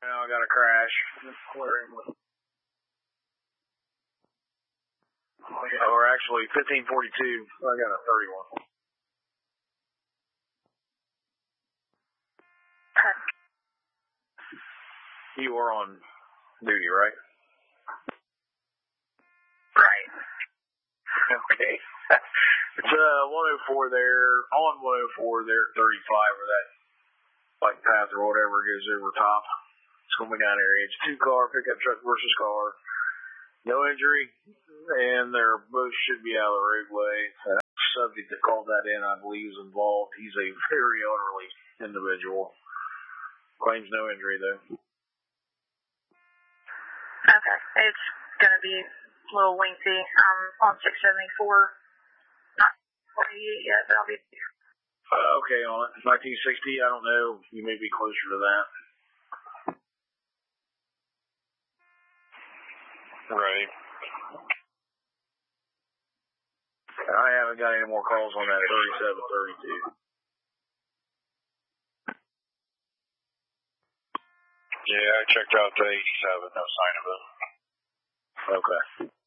Now I got a crash. Or actually 1542. I got a 31. You are on duty, right? Right. Okay. It's 104 there, on 104 there at 35, or that like path or whatever goes over top. It's going to be down area. It's 2-car, pickup truck versus car. No injury, and they're both should be out of the roadway. The subject that called that in, I believe, is involved. He's a very elderly individual. Claims no injury, though. Okay. It's going to be a little lengthy. I'm on 674. Not 48 yet, but I'll be... Okay, on it. 1960, I don't know. You may be closer to that. Right. I haven't got any more calls on that 3732. Yeah, I checked out the 87. No sign of it. Okay.